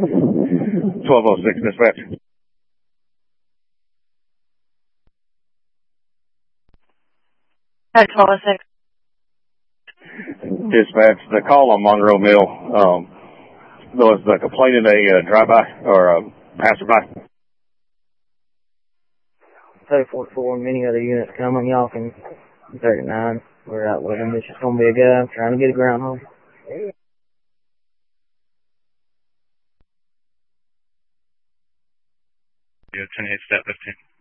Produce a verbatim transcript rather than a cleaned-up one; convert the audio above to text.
twelve oh six, dispatch. At twelve oh six. Dispatch, the call on Monroe Mill um, was the complaining a uh, drive-by or a passerby. thirty-four four, many other units coming. Y'all can thirty-nine. We're out with him. It's just going to be a guy trying to get a ground home. ten eight, step fifteen.